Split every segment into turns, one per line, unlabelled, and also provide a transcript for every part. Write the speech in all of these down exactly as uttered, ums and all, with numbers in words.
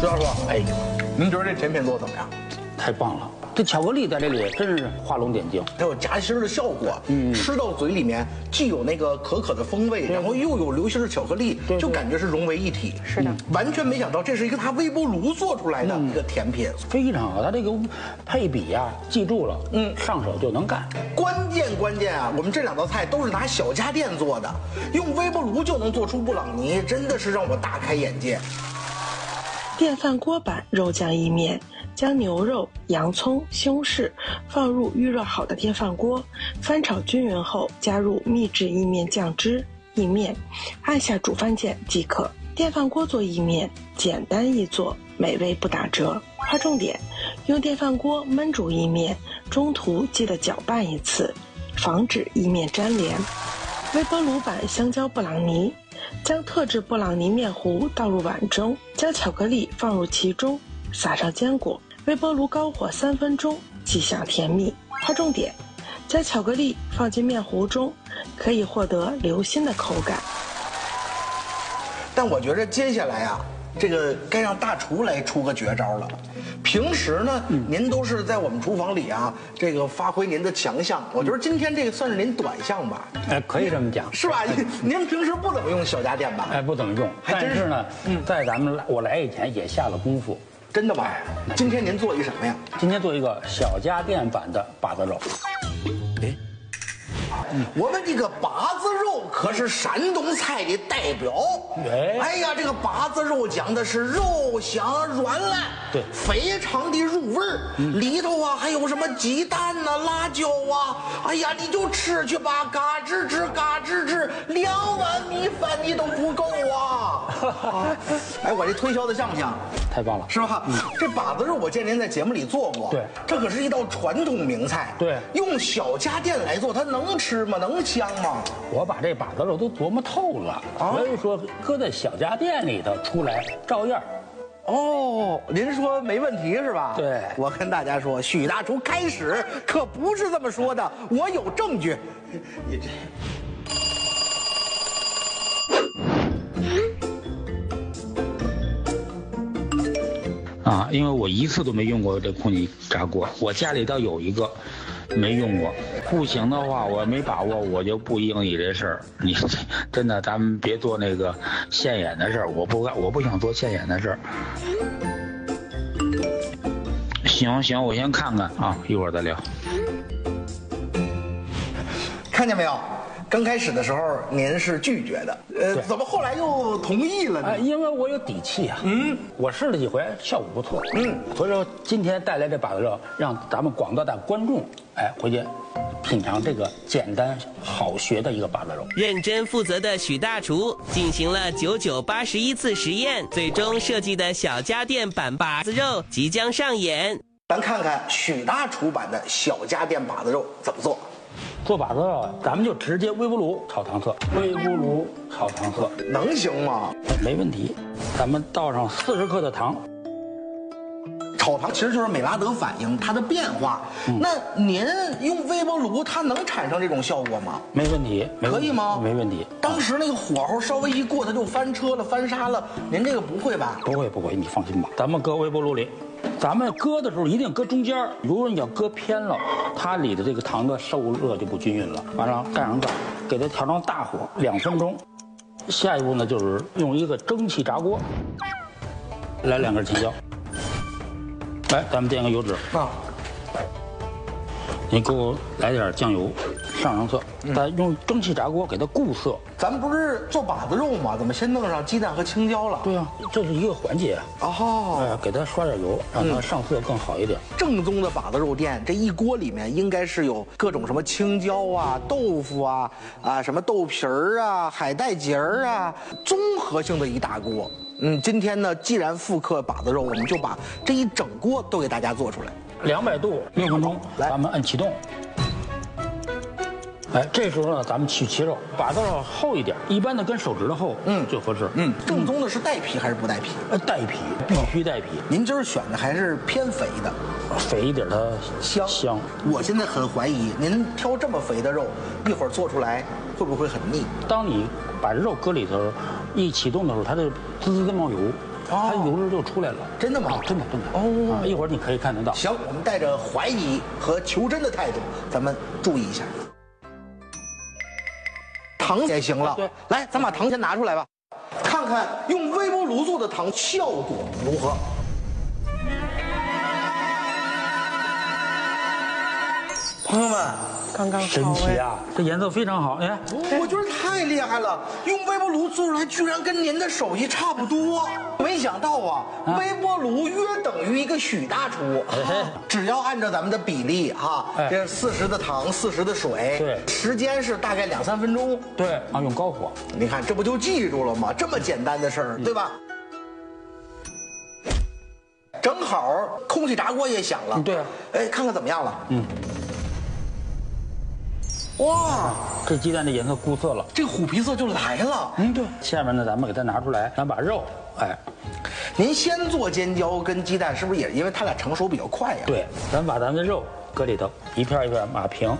徐教授，哎，您觉得这甜品做的怎么样？
太棒了！这巧克力在这里真是画龙点睛，
它有夹心的效果，嗯，吃到嘴里面既有那个可可的风味，然后又有流心的巧克力，就感觉是融为一体。
是的，
完全没想到这是一个他微波炉做出来的一个甜品，
非常好。它这个配比呀、啊，记住了，嗯，上手就能干。
关键关键啊，我们这两道菜都是拿小家电做的，用微波炉就能做出布朗尼，真的是让我大开眼界。
电饭锅版肉酱意面。将牛肉、洋葱、西红柿放入预热好的电饭锅，翻炒均匀后，加入秘制意面酱汁、意面，按下煮饭键即可。电饭锅做意面，简单易做，美味不打折。划重点：用电饭锅焖煮意面，中途记得搅拌一次，防止意面粘连。微波炉版香蕉布朗尼，将特制布朗尼面糊倒入碗中，将巧克力放入其中。撒上坚果，微波炉高火三分钟，即享甜蜜。划重点：将巧克力放进面糊中，可以获得流心的口感。
但我觉得接下来啊，这个该让大厨来出个绝招了。平时呢，嗯、您都是在我们厨房里啊，这个发挥您的强项。我觉得今天这个算是您短项吧？
哎，可以这么讲，
是吧？您平时不怎么用小家电吧？
哎，不怎么用。但是呢，嗯，在咱们我来以前也下了功夫。
真的吗？今天您做一什么呀？
今天做一个小家电版的把子肉。
哎，我们这个把子肉可是山东菜的代表。哎，哎呀，这个把子肉讲的是肉香软烂，
对，
非常的入味儿。嗯、里头啊还有什么鸡蛋呐、啊、辣椒啊，哎呀，你就吃去吧，嘎吱吱嘎吱吱，两碗米饭你都不够啊！哎，我这推销的像不像？
太棒了，
是吧？嗯、这把子肉我见您在节目里做过，
对，
这可是一道传统名菜，
对，
用小家电来做，它能吃吗？能香吗？
我把这把子肉都琢磨透了，啊、所以说搁在小家电里头出来照样。
哦，您说没问题是吧？
对，
我跟大家说，许大厨开始可不是这么说的，我有证据。你这。
啊，因为我一次都没用过这空气炸锅，我家里倒有一个，没用过。不行的话，我没把握，我就不应你这事儿。你真的，咱们别做那个现眼的事儿，我不干，我不想做现眼的事儿。行行，我先看看啊，一会儿再聊。
看见没有？刚开始的时候您是拒绝的，呃，怎么后来又同意了呢？
哎，因为我有底气啊。嗯，我试了几回，效果不错。嗯，所以说今天带来这把子肉，让咱们广大的观众，哎，回去品尝这个简单好学的一个把子肉。
认真负责的许大厨进行了九九八十一次实验，最终设计的小家电版把子肉即将上演。
咱看看许大厨版的小家电把子肉怎么做。
做把子肉，咱们就直接微波炉炒糖色，微波炉炒糖色
能行吗？
没问题。咱们倒上四十克的糖。
炒糖其实就是美拉德反应它的变化。嗯、那您用微波炉，它能产生这种效果吗？
没问题，没问题
可以吗？
没问题。
当时那个火候稍微一过，它就翻车了、翻沙了。您这个不会吧？
不会不会，你放心吧。咱们搁微波炉里。咱们搁的时候一定搁中间，如果你要搁偏了，它里的这个糖的受热就不均匀了。完了盖上盖，给它调成大火两分钟。下一步呢，就是用一个蒸汽炸锅，来两根青椒。来，咱们垫个油脂啊。你给我来点酱油，上上色，再用蒸汽炸锅给它固色。
咱们不是做把子肉吗？怎么先弄上鸡蛋和青椒了？
对啊，这是一个环节。
哦，
哎，给它刷点油，让它上色更好一点。
嗯、正宗的把子肉店，这一锅里面应该是有各种什么青椒啊、豆腐啊、啊什么豆皮儿啊、海带结儿啊，综合性的一大锅。嗯，今天呢，既然复刻把子肉，我们就把这一整锅都给大家做出来。
两百度六分钟，来，咱们按启动。哎，这时候呢，咱们去切肉，把子肉厚一点，一般的跟手指头厚，嗯，最合适。
嗯，正宗的是带皮还是不带皮？
呃，带皮，必须带皮。
您今儿选的还是偏肥的，
肥一点它
香
香。
我现在很怀疑，您挑这么肥的肉，一会儿做出来会会不会很腻？
当你把肉搁里头一启动的时候，它就滋滋的冒油， 它油脂就出来了。
真的吗？
啊真的真的。
哦
啊，一会儿你可以看得到。
行，我们带着怀疑和求真的态度，咱们注意一下。糖也行了，
对，
来，咱把糖先拿出来吧，看看用微波炉做的糖效果如何。朋友们，
刚刚
神
好哎。
奇啊！这颜色非常好，哎，
我觉得太厉害了，用微波炉做出来居然跟您的手艺差不多。没想到啊，
啊
微波炉约等于一个许大厨，
哎
只要按照咱们的比例哈，
哎
这四十的糖，四十的水，
对
时间是大概两三分钟。
对啊，用高火。
你看，这不就记住了吗？这么简单的事儿，对吧？正好空气炸锅也响了，
嗯对啊，
哎，看看怎么样了？
嗯，
哇，
这鸡蛋的颜色固色了。
这虎皮色就来了。
嗯，对。下面呢，咱们给它拿出来，咱把肉，哎，
您先做尖椒跟鸡蛋，是不是也因为它俩成熟比较快呀？
对，咱把咱的肉搁里头，一片一片码平，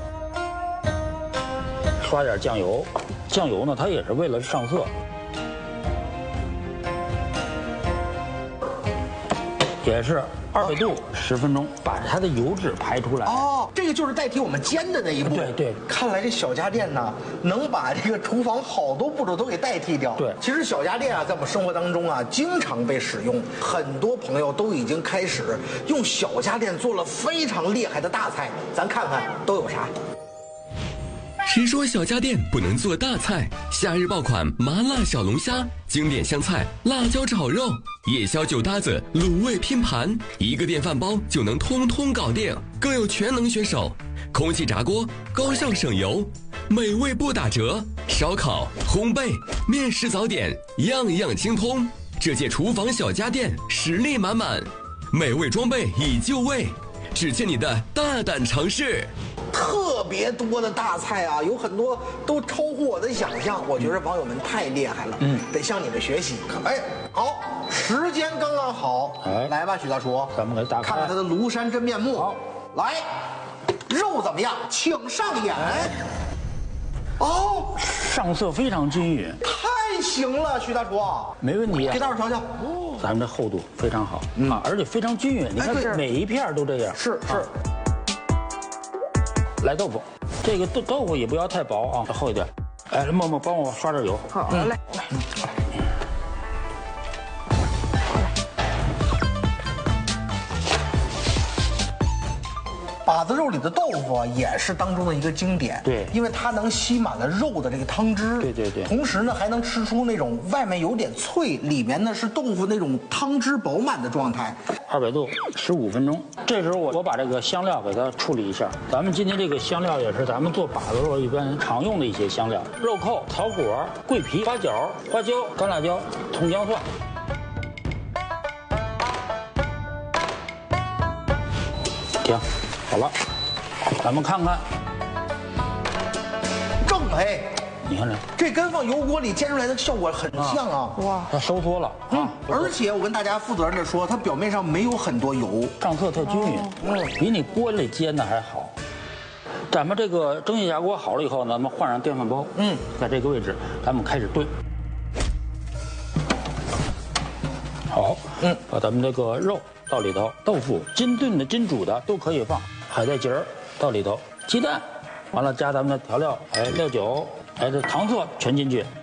刷点酱油，酱油呢，它也是为了上色，也是二百度十分钟，把它的油脂排出来。
哦，这个就是代替我们煎的那一步。
对对
看来这小家电呢，能把这个厨房好多步骤都给代替掉。
对
其实小家电啊，在我们生活当中啊，经常被使用，很多朋友都已经开始用小家电做了非常厉害的大菜。咱看看都有啥。
谁说小家电不能做大菜？夏日爆款麻辣小龙虾，经典湘菜辣椒炒肉，夜宵酒搭子卤味拼盘，一个电饭煲就能通通搞定。更有全能选手，空气炸锅高效省油，美味不打折。烧烤、烘焙、面食早点，样样精通。这届厨房小家电实力满满，美味装备已就位，只欠你的大胆尝试。
特别多的大菜啊，有很多都超乎我的想象。我觉得网友们太厉害了，嗯，得向你们学习。哎，好，时间刚刚好，
哎
来吧，许大厨，
咱们给打开
看看它的庐山真面目。
好，
来，肉怎么样？请上眼。哦，
上色非常均匀，
太行了，许大厨，
没问题啊
给。大伙瞧瞧。
咱们这厚度非常好、啊，而且非常均匀。你看
哎对
每一片都这样。
是是。
啊来豆腐，这个豆豆腐也不要太薄啊，厚一点。哎，默默帮我刷点油。
好嘞。
把子肉里的豆腐啊，也是当中的一个经典。
对
因为它能吸满了肉的这个汤汁。
对对对
同时呢，还能吃出那种外面有点脆，里面呢是豆腐那种汤汁饱满的状态。
二百度十五分钟。这时候我我把这个香料给它处理一下。咱们今天这个香料也是咱们做把子肉一般常用的一些香料：肉蔻、草果、桂皮、八角、花椒、干辣椒、葱姜蒜。行，好了，咱们看看，
正哎，
你看这，
这跟放油锅里煎出来的效果很像啊。
哇，
它收缩了
嗯
啊，，
而且我跟大家负责任的说，它表面上没有很多油。
上色特均匀，
嗯
比你锅里煎的还好。咱们这个蒸汽炸锅好了以后呢，咱们换上电饭煲，
嗯，
在这个位置，咱们开始炖。好，
嗯，
把咱们这个肉到里头，豆腐金炖的、金煮的都可以放，海带结儿到里头，鸡蛋，完了加咱们的调料，哎，料酒，哎，这糖色全进去。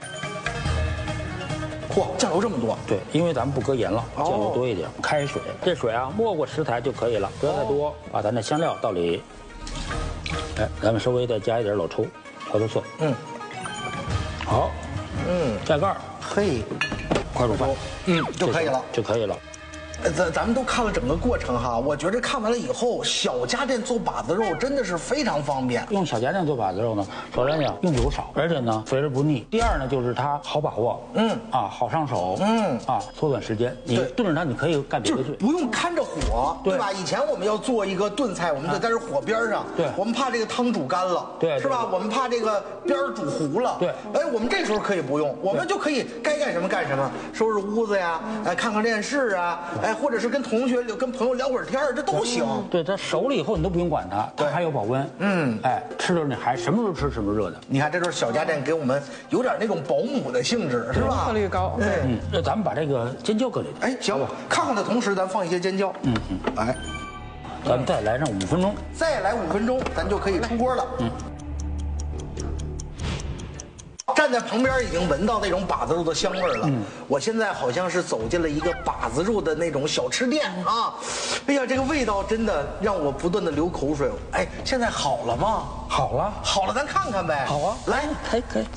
嚯，酱油这么多。
对，因为咱们不搁盐了，
哦
酱油多一点。开水，这水啊没过食材就可以了，不要太多。把咱的香料倒里，哎，咱们稍微再加一点老抽，调调色。
嗯，
好，
嗯，
盖盖儿，
嘿，
快煮饭，
嗯，就可以了。
就可以了。
呃咱咱们都看了整个过程哈，我觉得看完了以后，小家电做把子肉真的是非常方便。
用小家电做把子肉呢，首先讲用油少，而且呢肥而不腻。第二呢就是它好把握，
嗯
啊好上手，
嗯
啊缩短时间。你
对
炖着它，你可以干别
就
的去。
是不用看着火，
对
对吧？以前我们要做一个炖菜，我们得在这火边上，
对
我们怕这个汤煮干了，
对对
是吧？
对
我们怕这个边儿煮糊了，
对
哎，我们这时候可以不用，我们就可以该干什么干什么，收拾屋子呀，哎，看看电视啊，哎， 哎，或者是跟同学、跟朋友聊会儿天儿，这都行。
对，它熟了以后你都不用管它，它还有保温。嗯，哎，吃的时候你还什么时候吃什么热的。
你看，这就是小家电给我们有点那种保姆的性质，是吧？
效率高。
对，
嗯，那咱们把这个尖椒搁里头。
哎，行，看看的同时，咱放一些尖椒。嗯嗯，哎，
咱们再来上五分钟，
再来五分钟，咱就可以出锅了。嗯。站在旁边已经闻到那种把子肉的香味儿了。嗯，我现在好像是走进了一个把子肉的那种小吃店啊！哎呀，这个味道真的让我不断的流口水。哎，现在好了吗？
好了，
好了，咱看看呗。
好啊，
来，
可以可以。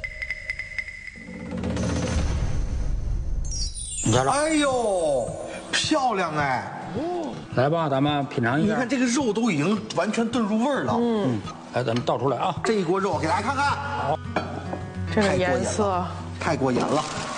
你瞧瞧，
哎呦，漂亮哎！
来吧，咱们品尝一下。
你看这个肉都已经完全炖入味儿了。嗯，
来，咱们倒出来啊。
这一锅肉给大家看看。
这个颜色
太过瘾了。